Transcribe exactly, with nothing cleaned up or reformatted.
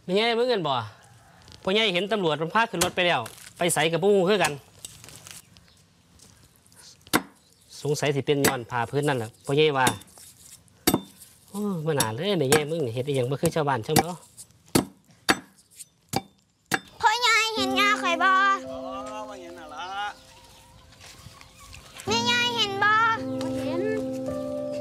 ไม่ใช่เมื่อเงินบ่พ่อใหญ่เห็นตำรวจมันพาขึ้นรถไปแล้วไปใส่กับผู้คือกันสงสัยสิเป็นย้อนผ่าพื้นนั่นแหละพ่อใหญ่ว่าโอ้เมื่อหนาเลยไม่ใช่มึงเห็นอย่างเมื่อคือชาวบ้านใช่ไหม